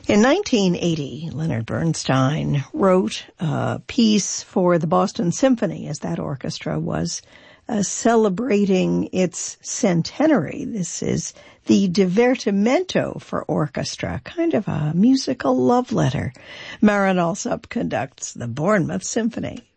In 1980, Leonard Bernstein wrote a piece for the Boston Symphony as that orchestra was celebrating its centenary. This is the Divertimento for orchestra, kind of a musical love letter. Marin Alsop conducts the Bournemouth Symphony.